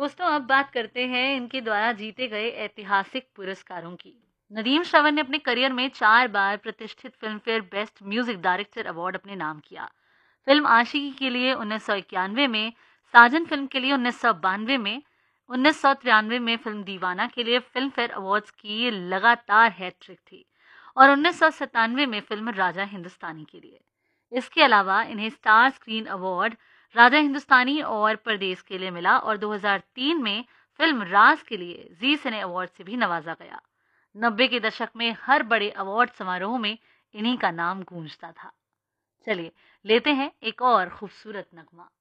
दोस्तों, अब बात करते हैं इनके द्वारा जीते गए ऐतिहासिक पुरस्कारों की। नदीम श्रवण ने अपने करियर में 4 बार प्रतिष्ठित film fair best music director award अपने नाम किया। फिल्म आशिकी के लिए 1991 में, साजन फिल्म के लिए 1992 में, 1993 में फिल्म दीवाना के लिए फिल्म फेयर अवार्ड्स की लगातार हैट्रिक थी और 1997 में फिल्म राजा हिंदुस्तानी के लिए। इसके अलावा इन्हें star screen award Raja Hindustani और परदेस के लिए मिला और 2003 में फिल्म राज के लिए जी सिने अवार्ड से भी नवाजा गया। 90 के दशक में हर बड़े अवार्ड समारोह में इन्हीं का नाम गूंजता था। चलिए लेते हैं एक और खूबसूरत नगमा।